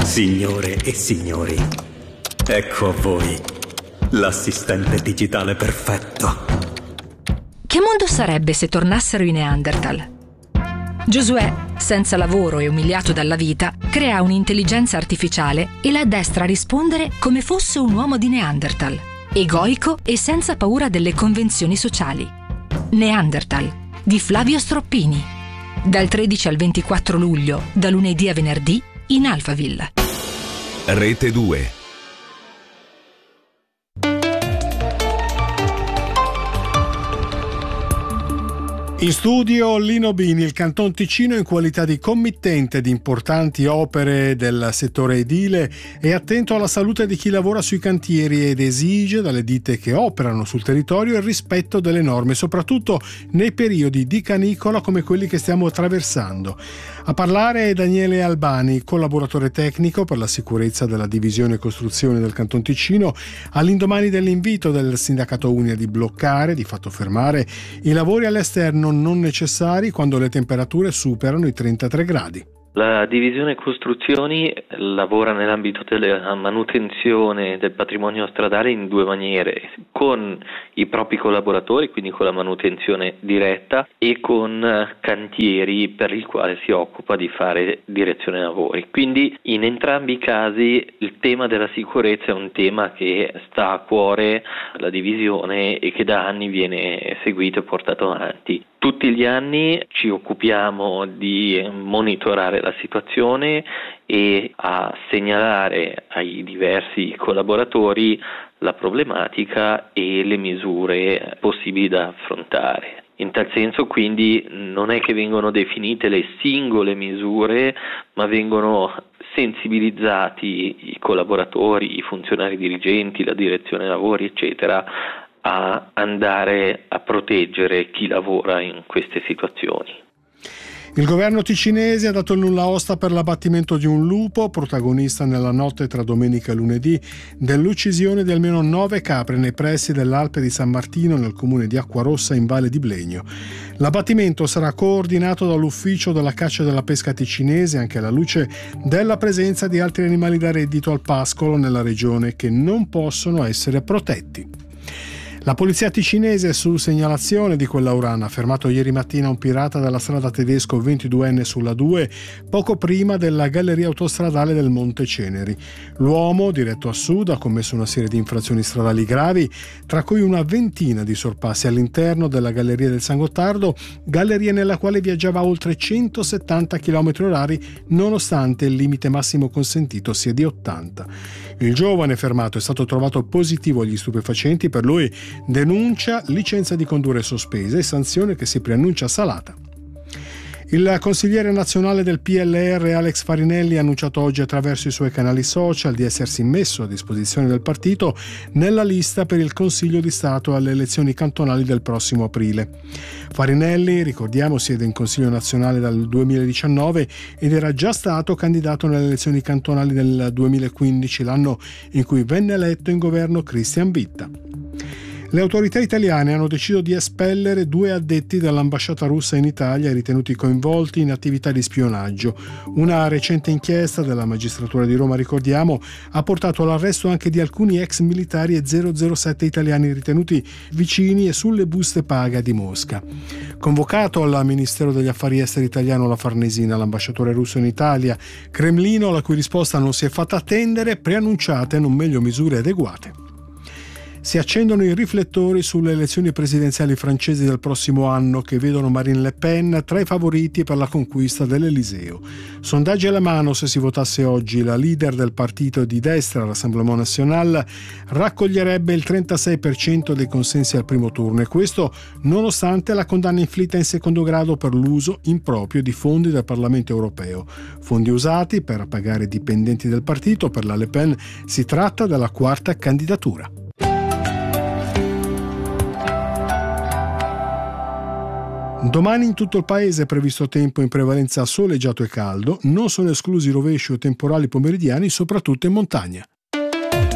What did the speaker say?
Signore e signori, ecco a voi l'assistente digitale perfetto. Che mondo sarebbe se tornassero i Neanderthal? Giosuè, senza lavoro e umiliato dalla vita, crea un'intelligenza artificiale e la addestra a rispondere come fosse un uomo di Neanderthal, egoico e senza paura delle convenzioni sociali. Neanderthal, di Flavio Stroppini. Dal 13 al 24 luglio, da lunedì a venerdì, in Alphaville. Rete 2. In studio Lino Bini, il Canton Ticino in qualità di committente di importanti opere del settore edile è attento alla salute di chi lavora sui cantieri ed esige dalle ditte che operano sul territorio il rispetto delle norme, soprattutto nei periodi di canicola come quelli che stiamo attraversando. A parlare è Daniele Albani, collaboratore tecnico per la sicurezza della divisione costruzione del Canton Ticino, all'indomani dell'invito del sindacato Unia di bloccare, di fatto fermare, i lavori all'esterno non necessari quando le temperature superano i 33 gradi. La divisione costruzioni lavora nell'ambito della manutenzione del patrimonio stradale in due maniere: con i propri collaboratori, quindi con la manutenzione diretta, e con cantieri per il quale si occupa di fare direzione lavori. Quindi in entrambi i casi il tema della sicurezza è un tema che sta a cuore alla divisione e che da anni viene seguito e portato avanti. Tutti gli anni ci occupiamo di monitorare la situazione e a segnalare ai diversi collaboratori la problematica e le misure possibili da affrontare. In tal senso quindi non è che vengono definite le singole misure, ma vengono sensibilizzati i collaboratori, i funzionari dirigenti, la direzione lavori, eccetera, a andare a proteggere chi lavora in queste situazioni. Il governo ticinese ha dato il nulla osta per l'abbattimento di un lupo, protagonista nella notte tra domenica e lunedì dell'uccisione di almeno 9 capre nei pressi dell'Alpe di San Martino nel comune di Acquarossa in Valle di Blegno. L'abbattimento sarà coordinato dall'ufficio della caccia e della pesca ticinese, anche alla luce della presenza di altri animali da reddito al pascolo nella regione che non possono essere protetti. La polizia ticinese, su segnalazione di quell'Aurana, ha fermato ieri mattina un pirata della strada Tedesco 22enne sulla 2, poco prima della galleria autostradale del Monte Ceneri. L'uomo, diretto a sud, ha commesso una serie di infrazioni stradali gravi, tra cui una ventina di sorpassi all'interno della galleria del San Gottardo, galleria nella quale viaggiava a oltre 170 km/h, nonostante il limite massimo consentito sia di 80. Il giovane fermato è stato trovato positivo agli stupefacenti, per lui denuncia, licenza di condurre sospesa e sanzione che si preannuncia salata. Il consigliere nazionale del PLR Alex Farinelli ha annunciato oggi attraverso i suoi canali social di essersi messo a disposizione del partito nella lista per il Consiglio di Stato alle elezioni cantonali del prossimo aprile. Farinelli, ricordiamo, siede in Consiglio nazionale dal 2019 ed era già stato candidato nelle elezioni cantonali del 2015, l'anno in cui venne eletto in governo Christian Vitta. Le autorità italiane hanno deciso di espellere 2 addetti dell'ambasciata russa in Italia ritenuti coinvolti in attività di spionaggio. Una recente inchiesta della magistratura di Roma, ricordiamo, ha portato all'arresto anche di alcuni ex militari e 007 italiani ritenuti vicini e sulle buste paga di Mosca. Convocato al Ministero degli Affari Esteri italiano la Farnesina, l'ambasciatore russo in Italia, Cremlino, la cui risposta non si è fatta attendere, preannunciate non meglio misure adeguate. Si accendono i riflettori sulle elezioni presidenziali francesi del prossimo anno che vedono Marine Le Pen tra i favoriti per la conquista dell'Eliseo. Sondaggi alla mano, se si votasse oggi, la leader del partito di destra, Rassemblement National, raccoglierebbe il 36% dei consensi al primo turno, e questo nonostante la condanna inflitta in secondo grado per l'uso improprio di fondi del Parlamento europeo. Fondi usati per pagare dipendenti del partito. Per la Le Pen si tratta della 4ª candidatura. Domani in tutto il paese è previsto tempo in prevalenza soleggiato e caldo, non sono esclusi rovesci o temporali pomeridiani, soprattutto in montagna.